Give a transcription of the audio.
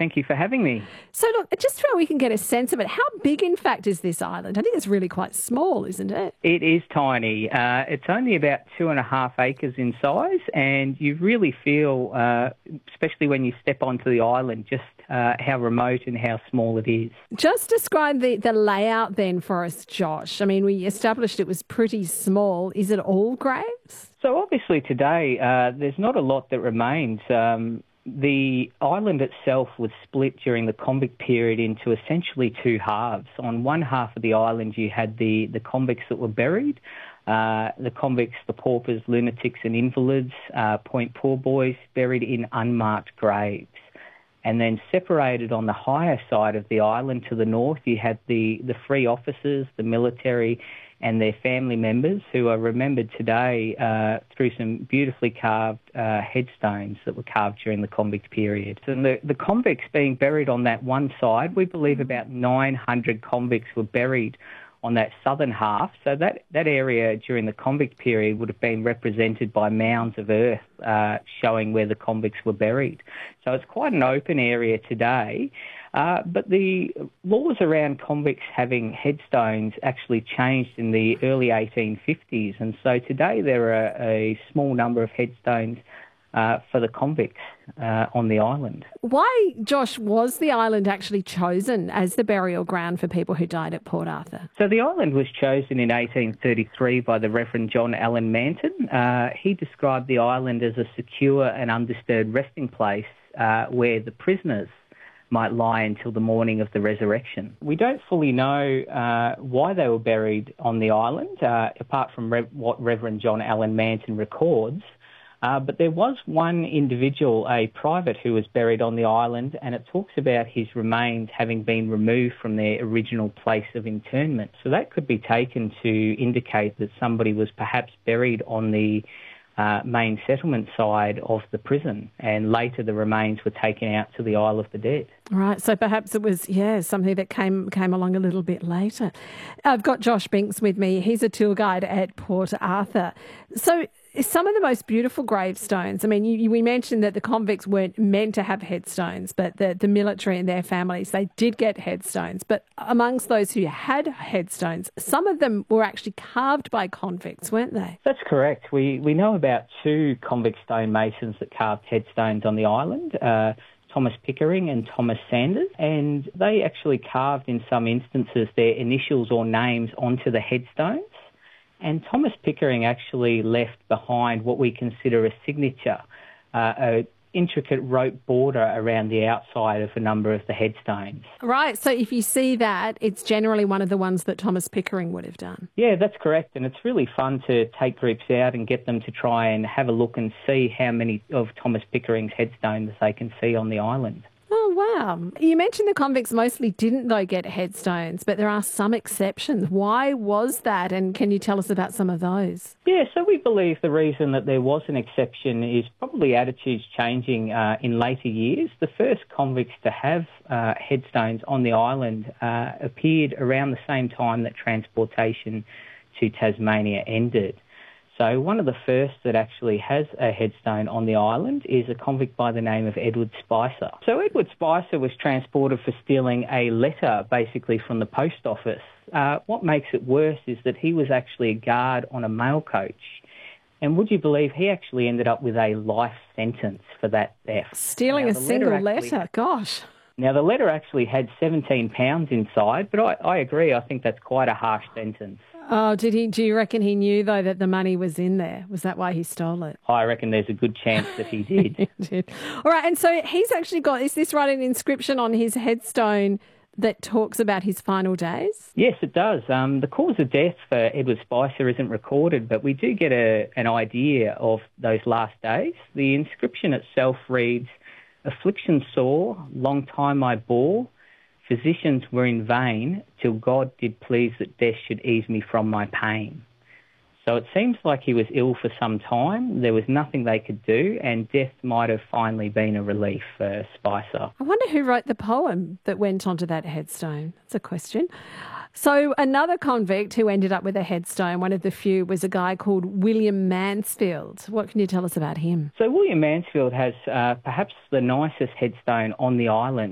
Thank you for having me. So look, just so we can get a sense of it, how big in fact is this island? I think it's really quite small, isn't it? It is tiny. It's only about 2.5 acres in size, and you really feel, especially when you step onto the island, just how remote and how small it is. Just describe the layout then for us, Josh. I mean, we established it was pretty small. Is it all graves? So obviously today there's not a lot that remains. The island itself was split during the convict period into essentially two halves. On one half of the island you had the convicts that were buried, the convicts, the paupers, lunatics and invalids, point poor boys, buried in unmarked graves. And then separated on the higher side of the island to the north, you had the free officers, the military and their family members who are remembered today through some beautifully carved headstones that were carved during the convict period. So the convicts being buried on that one side, we believe about 900 convicts were buried on that southern half. So that area during the convict period would have been represented by mounds of earth showing where the convicts were buried. So it's quite an open area today. But the laws around convicts having headstones actually changed in the early 1850s. And so today there are a small number of headstones for the convicts on the island. Why, Josh, was the island actually chosen as the burial ground for people who died at Port Arthur? So the island was chosen in 1833 by the Reverend John Allen Manton. He described the island as a secure and undisturbed resting place where the prisoners might lie until the morning of the resurrection. We don't fully know why they were buried on the island, apart from what Reverend John Allen Manton records. But there was one individual, a private, who was buried on the island, and it talks about his remains having been removed from their original place of internment. So that could be taken to indicate that somebody was perhaps buried on the main settlement side of the prison, and later the remains were taken out to the Isle of the Dead. Right, so perhaps it was, something that came along a little bit later. I've got Josh Binks with me. He's a tour guide at Port Arthur. So some of the most beautiful gravestones, I mean, we mentioned that the convicts weren't meant to have headstones, but the military and their families, they did get headstones. But amongst those who had headstones, some of them were actually carved by convicts, weren't they? That's correct. We know about two convict stonemasons that carved headstones on the island, Thomas Pickering and Thomas Sanders, and they actually carved in some instances their initials or names onto the headstones. And Thomas Pickering actually left behind what we consider a signature, an intricate rope border around the outside of a number of the headstones. Right, so if you see that, it's generally one of the ones that Thomas Pickering would have done. Yeah, that's correct, and it's really fun to take groups out and get them to try and have a look and see how many of Thomas Pickering's headstones they can see on the island. Oh, wow. You mentioned the convicts mostly didn't, though, get headstones, but there are some exceptions. Why was that, and can you tell us about some of those? Yeah, so we believe the reason that there was an exception is probably attitudes changing in later years. The first convicts to have headstones on the island appeared around the same time that transportation to Tasmania ended. So one of the first that actually has a headstone on the island is a convict by the name of Edward Spicer. So Edward Spicer was transported for stealing a letter basically from the post office. What makes it worse is that he was actually a guard on a mail coach. And would you believe he actually ended up with a life sentence for that theft? Stealing a single letter, gosh. Now, the letter actually had 17 pounds inside, but I agree. I think that's quite a harsh sentence. Oh, do you reckon he knew, though, that the money was in there? Was that why he stole it? I reckon there's a good chance that he did. He did. All right, and so he's actually got, is this right, an inscription on his headstone that talks about his final days? Yes, it does. The cause of death for Edward Spicer isn't recorded, but we do get an idea of those last days. The inscription itself reads, "Affliction sore, long time I bore. Physicians were in vain, till God did please that death should ease me from my pain." So it seems like he was ill for some time. There was nothing they could do, and death might have finally been a relief for Spicer. I wonder who wrote the poem that went onto that headstone. That's a question. So another convict who ended up with a headstone, one of the few, was a guy called William Mansfield. What can you tell us about him? So William Mansfield has perhaps the nicest headstone on the island.